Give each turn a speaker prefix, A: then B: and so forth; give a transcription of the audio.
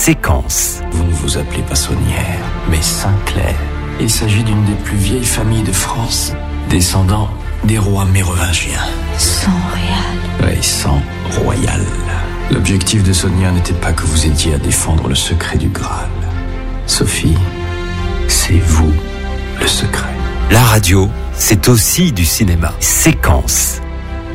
A: Séquence.
B: Vous ne vous appelez pas Saunière, mais Sinclair. Il s'agit d'une des plus vieilles familles de France, descendant des rois mérovingiens.
C: Sang royal.
B: Oui, sang royal. L'objectif de Sonia n'était pas que vous aidiez à défendre le secret du Graal. Sophie, c'est vous le secret.
A: La radio, c'est aussi du cinéma. Séquence.